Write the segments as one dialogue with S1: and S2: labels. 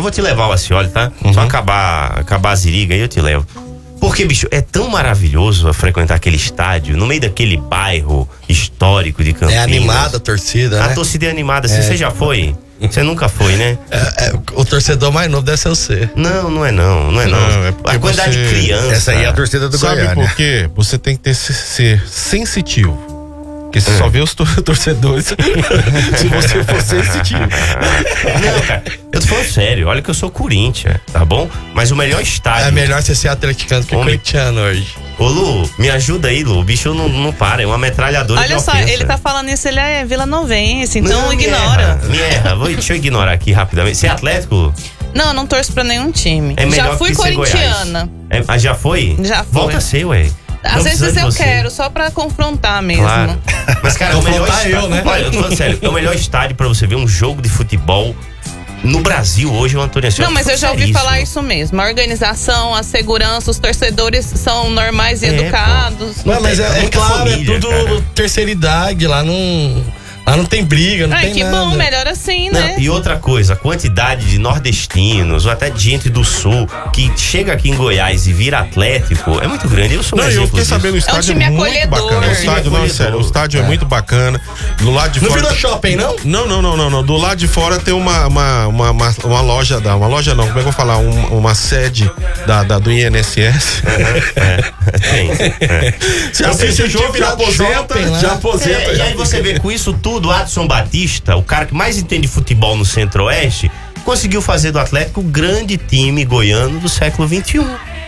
S1: vou te levar o Acioli, tá? Só acabar a ziriga aí eu te levo. Porque, bicho, é tão maravilhoso frequentar aquele estádio, no meio daquele bairro histórico de Campinas.
S2: É animada a torcida, né?
S1: A torcida é animada, assim, você já foi? Você nunca foi, né?
S2: O torcedor mais novo deve ser você.
S1: Não é não. A quantidade de criança.
S3: Essa aí é a torcida do Goiânia.
S4: Sabe por quê? Você tem que ser sensitivo. Porque você só vê os torcedores se você for sensitivo.
S1: Não, cara, eu tô falando sério. Olha que eu sou Corinthians, tá bom? Mas o melhor estádio...
S2: É melhor você ser atleticano que corintiano hoje.
S1: Ô, Lu, me ajuda aí, Lu. O bicho não para, é uma metralhadora de ofensa.
S5: Olha só, ele tá falando isso, ele é Vila Novense, então
S1: Não,
S5: ignora.
S1: Me erra. Deixa eu ignorar aqui rapidamente. Você é Atlético, Lu?
S5: Não, eu não torço pra nenhum time.
S1: É melhor
S5: Já fui
S1: que ser
S5: corintiana.
S1: Já foi?
S5: Já fui.
S1: Volta a ser, ué.
S5: Às vezes eu quero, só pra confrontar mesmo.
S1: Claro. Mas, cara, o melhor estádio,
S2: né?
S1: Olha, eu tô falando sério, é o melhor estádio pra você ver um jogo de futebol no Brasil hoje, o Antônio Ascioli.
S5: Não, mas eu já ouvi falar isso mesmo. A organização, a segurança, os torcedores são normais e educados.
S2: Não, mas é
S1: muita
S2: claro,
S1: família,
S2: é tudo
S1: cara.
S2: terceira idade, lá não tem briga, não tem
S5: que
S2: nada.
S5: bom, melhor assim, né?
S1: E outra coisa, a quantidade de nordestinos ou até de gente do sul que chega aqui em Goiás e vira Atlético é muito grande. Eu sou um
S4: Não,
S1: exemplo
S4: eu fiquei
S1: disso.
S4: sabendo, o estádio
S5: time
S4: é muito
S5: acolhedor.
S4: bacana. O estádio, não, sério, o estádio é muito bacana. Do lado de
S2: Não
S4: fora.
S2: virou shopping, não?
S4: Não. Do lado de fora tem uma loja, uma loja não, como é que eu vou falar? Uma sede do INSS. Você assiste o jogo, já aposenta.
S1: E aí você vê com isso tudo, Adson Batista, o cara que mais entende futebol no Centro-Oeste, conseguiu fazer do Atlético o grande time goiano do século XXI.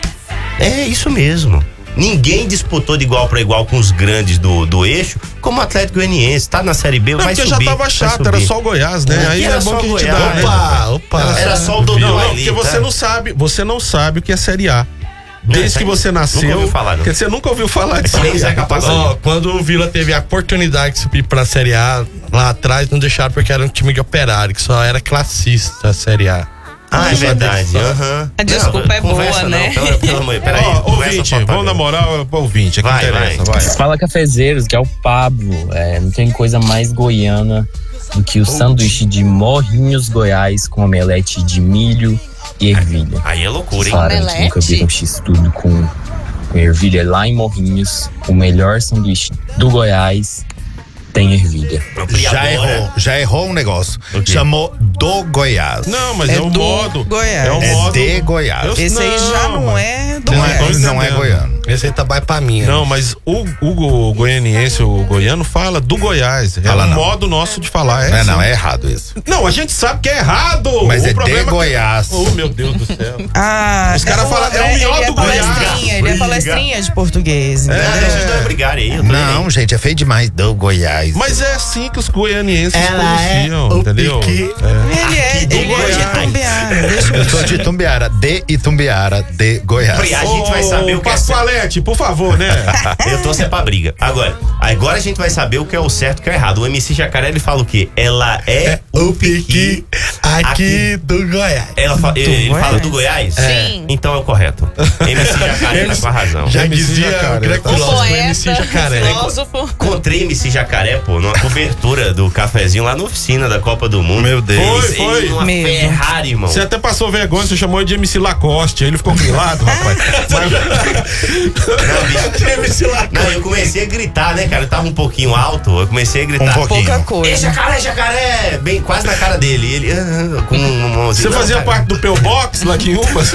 S1: É isso mesmo. Ninguém disputou de igual para igual com os grandes do eixo, como o Atlético Goianiense. Tá na Série B, vai subir.
S4: Porque já tava chato, era só o Goiás, né? Aí
S1: era
S4: é bom
S1: só
S4: que a gente
S1: Goiás.
S4: dá.
S2: Opa.
S1: Era só o Dodô
S4: Não,
S1: ali,
S4: porque
S1: tá?
S4: você não sabe o que é Série A. Desde que você nasceu.
S1: Nunca ouviu falar, não.
S4: Porque você nunca ouviu falar disso.
S1: Nem Zeca Pagodinho.
S2: Quando o Vila teve a oportunidade de subir pra Série A, lá atrás não deixaram porque era um time de operário, que só era classista a Série A.
S1: É verdade.
S5: A desculpa é boa, né?
S1: Pelo amor, peraí.
S4: Ouvinte, vamos na moral pro ouvinte. É que interessa, vai.
S6: Fala, cafezeiros, que é o Pablo. Não tem coisa mais goiana do que o sanduíche de Morrinhos, Goiás, com omelete de milho e ervilha.
S1: Aí é loucura, hein?
S6: Claro, que nunca viram X-Tudo com ervilha lá em Morrinhos. O melhor sanduíche do Goiás tem ervilha.
S3: Já errou um negócio. Chamou do Goiás.
S4: Não, mas é o
S7: do
S4: modo.
S7: Goiás.
S4: É o
S3: É
S4: modo.
S3: de Goiás.
S7: Esse aí já não é do
S3: Não
S7: Goiás.
S3: não é goiano.
S2: Esse aí tá mais pra mim.
S4: Não, mas o goianiense, o goiano, fala do Goiás.
S3: Fala
S4: o
S3: não.
S4: modo nosso de falar.
S3: Não, é errado isso.
S4: Não, a gente sabe que é errado.
S3: Mas
S4: o
S3: é
S4: problema
S3: de Goiás.
S4: Oh, meu Deus do céu.
S7: Os
S4: caras falam, é o melhor do Goiás.
S7: Ele é palestrinha de português.
S1: Deixa os dois brigarem aí.
S3: Não, gente, é feio demais do Goiás.
S4: Mas é assim que os goianienses pronunciam, entendeu?
S7: Ele é de Itumbiara.
S3: Eu sou de Itumbiara, de Itumbiara, de Goiás.
S1: A gente vai saber o que é certo.
S4: Pascoalete, por favor, né?
S1: Eu tô pra briga. Agora a gente vai saber o que é o certo e o que é o errado. O MC Jacaré, ele fala o quê? Ela é o piqui
S2: aqui do Goiás.
S1: Ele fala do Goiás?
S5: Sim.
S1: Então é o correto. MC Jacaré tá com a razão.
S2: Já
S4: MC
S2: dizia
S4: Jacaré,
S2: o Greco
S4: tá.
S2: Filósofo, o MC
S5: Poeta,
S2: Jacaré.
S5: filósofo.
S1: Encontrei MC Jacaré, pô, numa cobertura do cafezinho lá na oficina da Copa do Mundo.
S3: Meu Deus.
S4: Foi.
S1: Numa
S7: Mesmo.
S1: Ferrari, irmão.
S4: Você até passou vergonha, você chamou ele de MC Lacoste. Aí ele ficou grilado, rapaz.
S1: Não, bicho. Não, eu comecei a gritar, né, cara? Eu tava um pouquinho alto, eu comecei a gritar.
S3: Um pouquinho.
S7: Pouca
S1: Ei,
S7: coisa.
S1: Jacaré! Bem, quase na cara dele. Ele, com uma mãozinha.
S4: Você fazia parte do P.O. Box lá aqui em Umas?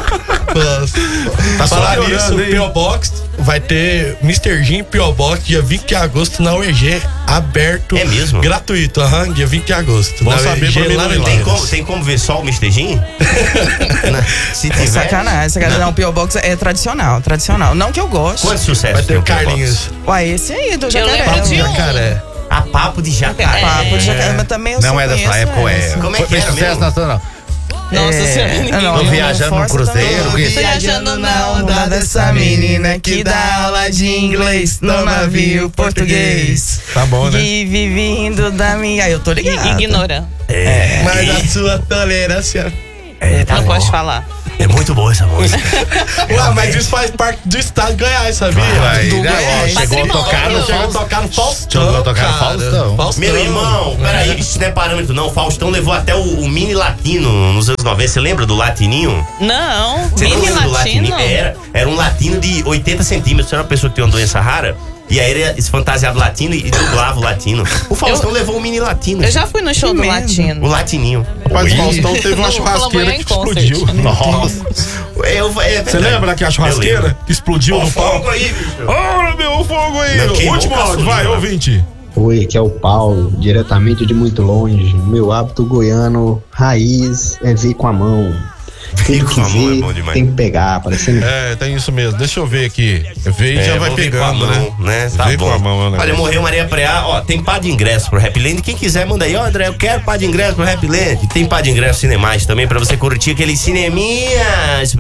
S2: Tá falar
S4: piorando,
S2: nisso, o
S4: hein?
S2: P.O. Box vai ter Mr. Jim P.O. Box dia 20 de agosto na UEG, aberto.
S1: É mesmo?
S2: Gratuito, dia 20 de agosto.
S4: Bom
S2: na
S4: saber pra mim
S2: lá
S4: não
S2: em
S4: ir lá.
S2: Lages.
S1: Tem como ver só o Mr. Jim? Se
S7: É
S1: tiver.
S7: sacanagem. Não, o P.O. Box é tradicional. Não que eu goste.
S1: Quantos sucessos
S2: Vai ter
S1: tem
S2: o
S1: o P.O. Box?
S2: Carlinhos.
S7: Uai, esse aí do
S5: Eu
S7: Jacaré.
S5: lembro de um.
S2: Jacaré.
S1: A Papo de Jacaré.
S7: Papo de Jacaré, mas também eu
S3: Não
S7: só
S3: é da sua
S7: conheço
S3: época,
S7: essa.
S1: Como é que
S3: Foi
S1: era
S3: sucesso
S1: mesmo?
S3: nacional.
S5: Nossa senhora.
S7: Não,
S3: Tô
S7: não
S3: viajando num
S7: força
S3: cruzeiro,
S7: também.
S3: que-
S5: Viajando na
S7: onda dessa menina que dá aula de inglês no navio português.
S4: Tá bom, né?
S7: Que vive indo da minha. Eu tô ligado.
S5: Ignorando.
S2: Mas a sua tolerância.
S5: Não pode falar.
S1: É muito boa essa música.
S2: Ué, mas isso faz parte do estado de Goiás, sabia?
S3: Do
S5: Goiás.
S3: chegou a tocar no
S2: Chegou a tocar no Faustão.
S3: Chegou a tocar no Faustão.
S1: Meu irmão, peraí, isso não é parâmetro não. O Faustão levou até o mini latino nos anos 90. Você lembra do latininho?
S5: Não,
S1: Você não
S5: mini
S1: lembra do
S5: latino.
S1: Era um latino de 80 centímetros. Você era uma pessoa que tem uma doença rara. E aí ele se fantasiava latino e dublava o latino. O Faustão levou o mini latino.
S5: Eu já fui no show do latino.
S1: O latininho.
S4: Rapaz, o Faustão teve uma
S5: No
S4: churrasqueira
S5: Flamboyant
S4: que explodiu.
S1: Nossa.
S4: Você lembra daquela churrasqueira que explodiu no palco?
S1: Fogo aí, bicho.
S4: Olha, meu fogo aí.
S1: Não, queimou
S4: Último
S1: o
S4: áudio, vai,
S1: caçulinha.
S4: ouvinte.
S8: Oi, aqui é o Paulo, diretamente de muito longe. Meu hábito goiano raiz é ver com a mão.
S1: Ver
S8: Tudo
S1: com
S8: que
S1: a mão é
S8: vê,
S1: bom demais.
S8: tem que pegar, parecendo.
S4: Tem isso mesmo. Deixa eu ver aqui. Vê e já vai
S1: vamos ver
S4: pegando,
S1: com a mão, né? Tá
S4: Vê
S1: bom.
S4: com a mão, né?
S1: Olha, morreu Maria Preá. Ó, tem par de ingresso pro Happy Land. Quem quiser, manda aí. Ó, André, eu quero par de ingresso pro Happy Land. Tem par de ingresso Cinemais também pra você curtir aquele cineminha